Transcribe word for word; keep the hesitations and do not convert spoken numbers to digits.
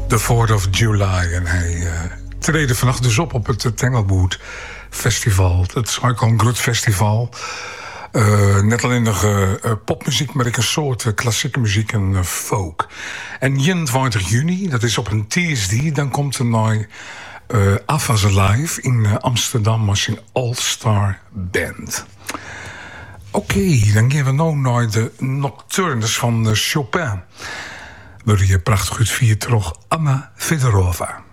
The fourth of July. En hij uh, treedt vannacht dus op op het Tanglewood Festival. Dat is eigenlijk al een groot festival. Uh, net alleen nog uh, uh, popmuziek, maar ik een soort uh, klassieke muziek en uh, folk. En eenentwintig juni, dat is op een T S D, dan komt er naar uh, Avas Live in uh, Amsterdam als een all-star band. Oké, okay, dan gaan we nu naar de Nocturnes van uh, Chopin. Waar je prachtig uit vier terug Anna Fedorova.